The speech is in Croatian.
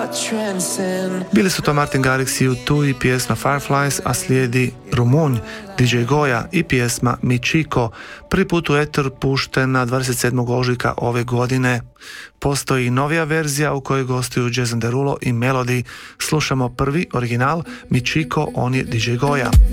Bili su to Martin Garrix i U2 i pjesma Fireflies, a slijedi Rumunj, DJ Goja i pjesma Mi Chico, prvi put u eter puštena 27. ožujka ove godine. Postoji novija verzija u kojoj gostuju Jason Derulo i Melody. Slušamo prvi original, Mi Chico, on je DJ Goja.